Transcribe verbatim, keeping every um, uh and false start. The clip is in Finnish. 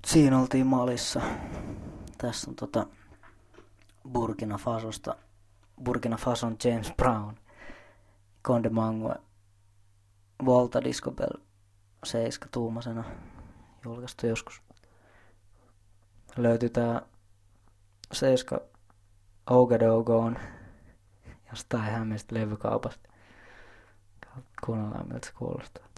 Siinä oltiin Malissa. Tässä on tota Burkina Fasosta. Burkina Fason James Brown. Conde Mangue. Volta Disco Bell seitsemän tuumasena. Julkaistu joskus. Löytyy tää seitsemän Ouagadougou'n jostain Hämeestä levykaupasta. Kuunnellaan miltä se kuulostaa.